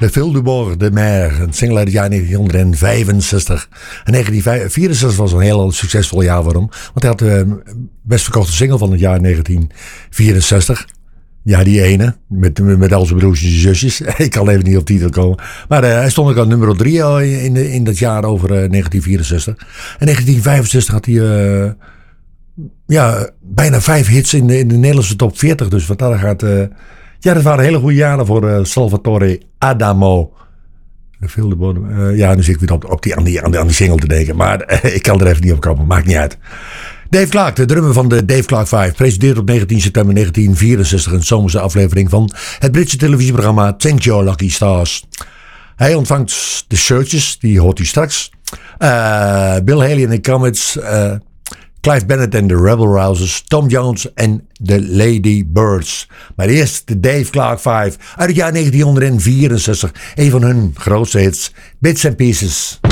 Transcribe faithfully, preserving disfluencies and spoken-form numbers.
Le Fil du Bord de Mer, een single uit het jaar negentien vijfenzestig. En negentien vierenzestig was een heel succesvol jaar voor hem. Want hij had de best verkochte single van het jaar negentien vierenzestig. Ja, die ene. Met, met al zijn broertjes en zusjes. Ik kan even niet op titel komen. Maar uh, hij stond ook aan nummer drie uh, in, in dat jaar over uh, negentien vierenzestig. En negentien vijfenzestig had hij uh, ja, bijna vijf hits in de, in de Nederlandse top veertig. Dus wat dat gaat... Uh, ja, dat waren hele goede jaren voor uh, Salvatore Adamo. Veel de bodem. Uh, ja, nu zit ik weer op, op die, aan, die, aan, die, aan die single te denken. Maar uh, ik kan er even niet op komen. Maakt niet uit. Dave Clark, de drummer van de Dave Clark vijf, presenteert op negentien september negentien vierenzestig een zomerse aflevering van het Britse televisieprogramma Thank Your Lucky Stars. Hij ontvangt de Searchers, die hoort u straks. Uh, Bill Haley en de Comets, uh, Clive Bennett en de Rebel Rousers, Tom Jones en de Lady Birds. Maar eerst de Dave Clark vijf uit het jaar negentien vierenzestig, een van hun grootste hits, Bits and Pieces.